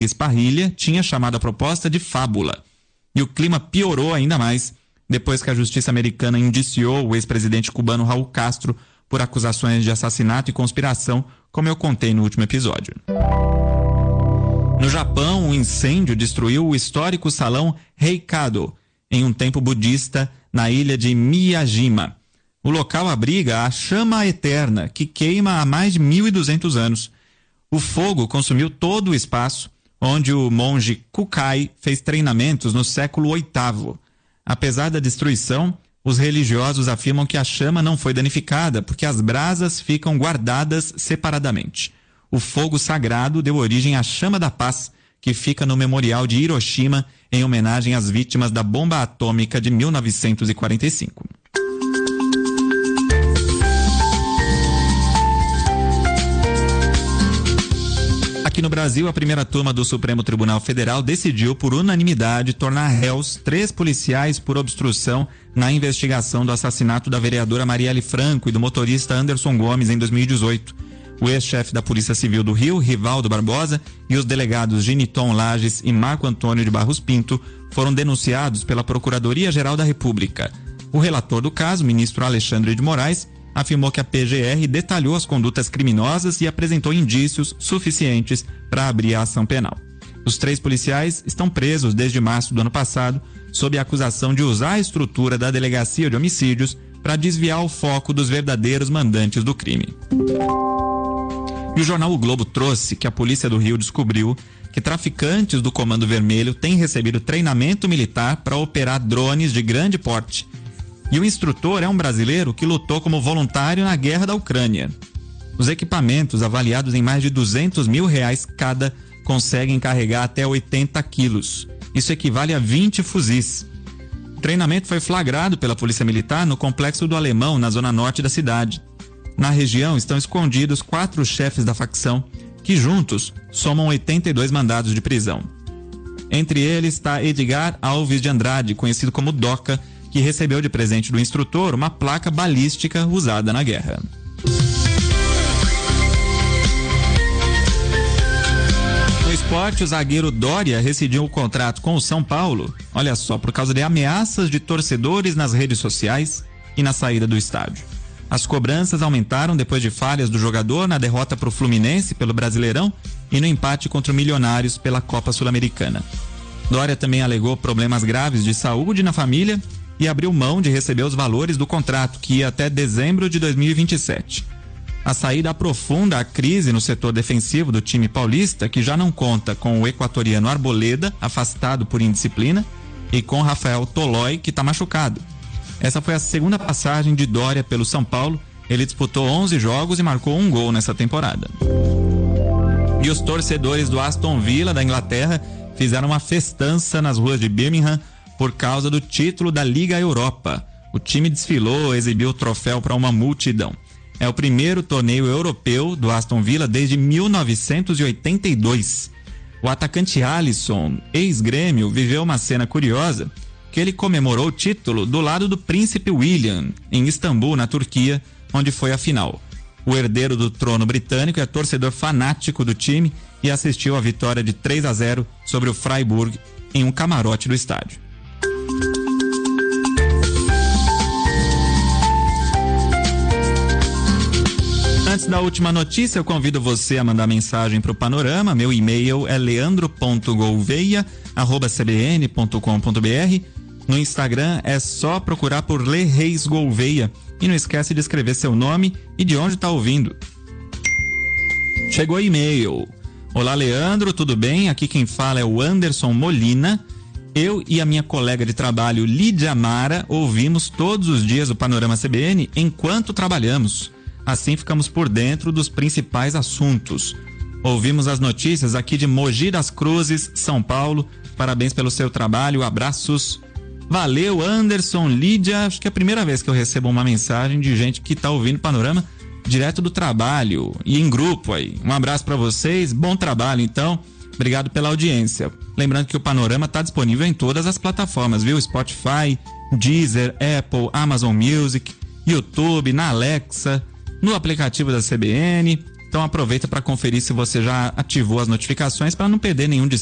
Parrilha tinha chamado a proposta de fábula. E o clima piorou ainda mais depois que a justiça americana indiciou o ex-presidente cubano Raul Castro por acusações de assassinato e conspiração, como eu contei no último episódio. No Japão, um incêndio destruiu o histórico salão Heikado, em um templo budista na ilha de Miyajima. O local abriga a chama eterna, que queima há mais de 1.200 anos. O fogo consumiu todo o espaço, onde o monge Kukai fez treinamentos no século VIII. Apesar da destruição, os religiosos afirmam que a chama não foi danificada, porque as brasas ficam guardadas separadamente. O fogo sagrado deu origem à Chama da Paz, que fica no Memorial de Hiroshima, em homenagem às vítimas da bomba atômica de 1945. Aqui no Brasil, a primeira turma do Supremo Tribunal Federal decidiu por unanimidade tornar réus 3 policiais por obstrução na investigação do assassinato da vereadora Marielle Franco e do motorista Anderson Gomes em 2018. O ex-chefe da Polícia Civil do Rio, Rivaldo Barbosa, e os delegados Giniton Lages e Marco Antônio de Barros Pinto foram denunciados pela Procuradoria-Geral da República. O relator do caso, ministro Alexandre de Moraes, afirmou que a PGR detalhou as condutas criminosas e apresentou indícios suficientes para abrir a ação penal. Os 3 policiais estão presos desde março do ano passado, sob a acusação de usar a estrutura da Delegacia de Homicídios para desviar o foco dos verdadeiros mandantes do crime. E o jornal O Globo trouxe que a Polícia do Rio descobriu que traficantes do Comando Vermelho têm recebido treinamento militar para operar drones de grande porte. E o instrutor é um brasileiro que lutou como voluntário na guerra da Ucrânia. Os equipamentos, avaliados em mais de R$200 mil cada, conseguem carregar até 80 quilos. Isso equivale a 20 fuzis. O treinamento foi flagrado pela Polícia Militar no Complexo do Alemão, na zona norte da cidade. Na região estão escondidos 4 chefes da facção, que juntos somam 82 mandados de prisão. Entre eles está Edgar Alves de Andrade, conhecido como Doca, que recebeu de presente do instrutor uma placa balística usada na guerra. No esporte, o zagueiro Dória rescindiu o contrato com o São Paulo, olha só, por causa de ameaças de torcedores nas redes sociais e na saída do estádio. As cobranças aumentaram depois de falhas do jogador na derrota para o Fluminense pelo Brasileirão e no empate contra o Milionários pela Copa Sul-Americana. Dória também alegou problemas graves de saúde na família e abriu mão de receber os valores do contrato, que ia até dezembro de 2027. A saída aprofunda a crise no setor defensivo do time paulista, que já não conta com o equatoriano Arboleda, afastado por indisciplina, e com Rafael Tolói, que está machucado. Essa foi a segunda passagem de Dória pelo São Paulo. Ele disputou 11 jogos e marcou 1 gol nessa temporada. E os torcedores do Aston Villa, da Inglaterra, fizeram uma festança nas ruas de Birmingham por causa do título da Liga Europa. O time desfilou, exibiu o troféu para uma multidão. É o primeiro torneio europeu do Aston Villa desde 1982. O atacante Alisson, ex-Grêmio, viveu uma cena curiosa, que ele comemorou o título do lado do Príncipe William, em Istambul, na Turquia, onde foi a final. O herdeiro do trono britânico é torcedor fanático do time e assistiu à vitória de 3-0 sobre o Freiburg em um camarote do estádio. Antes da última notícia, eu convido você a mandar mensagem para o Panorama. Meu e-mail é leandro.gouveia@cbn.com.br. No Instagram é só procurar por Lê Reis Gouveia. E não esquece de escrever seu nome e de onde está ouvindo. Chegou e-mail. Olá, Leandro, tudo bem? Aqui quem fala é o Anderson Molina. Eu e a minha colega de trabalho, Lídia Mara, ouvimos todos os dias o Panorama CBN enquanto trabalhamos. Assim ficamos por dentro dos principais assuntos. Ouvimos as notícias aqui de Mogi das Cruzes, São Paulo. Parabéns pelo seu trabalho, abraços. Valeu, Anderson, Lídia. Acho que é a primeira vez que eu recebo uma mensagem de gente que está ouvindo Panorama direto do trabalho e em grupo aí. Um abraço para vocês, bom trabalho então. Obrigado pela audiência. Lembrando que o Panorama está disponível em todas as plataformas, viu? Spotify, Deezer, Apple, Amazon Music, YouTube, na Alexa, no aplicativo da CBN. Então aproveita para conferir se você já ativou as notificações para não perder nenhum